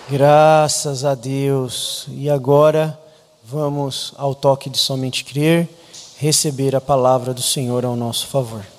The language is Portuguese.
Graças a Deus. E agora vamos ao toque de somente crer, receber a palavra do Senhor ao nosso favor.